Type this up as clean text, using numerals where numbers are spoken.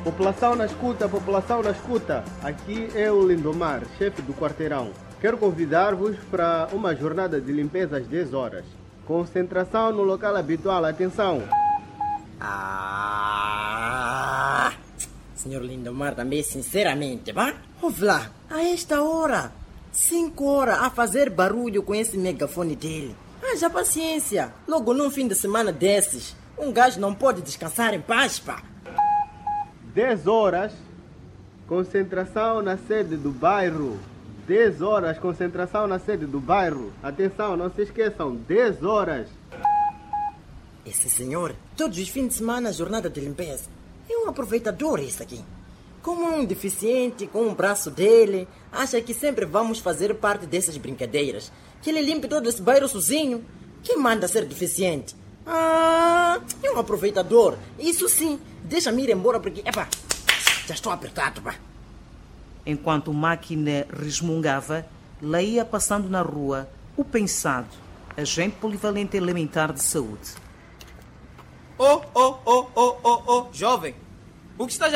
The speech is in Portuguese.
População na escuta, população na escuta. Aqui é o Lindomar, chefe do quarteirão. Quero convidar-vos para uma jornada de limpeza às 10 horas. Concentração no local habitual, atenção. Senhor Lindomar, também sinceramente, vá? Ouve lá, a esta hora, 5 horas a fazer barulho com esse megafone dele. Haja paciência, logo num fim de semana desses, um gajo não pode descansar em paz, pá. 10 horas, concentração na sede do bairro. 10 horas, concentração na sede do bairro. Atenção, não se esqueçam, 10 horas. Esse senhor, todos os fins de semana, jornada de limpeza. É um aproveitador esse aqui. Como um deficiente com um braço dele, acha que sempre vamos fazer parte dessas brincadeiras. Que ele limpe todo esse bairro sozinho. Quem manda ser deficiente? É um aproveitador. Isso sim, deixa-me ir embora porque, já estou apertado, pá. Enquanto Máquina resmungava, lá ia passando na rua o pensado, agente polivalente elementar de saúde. Jovem, o que estás a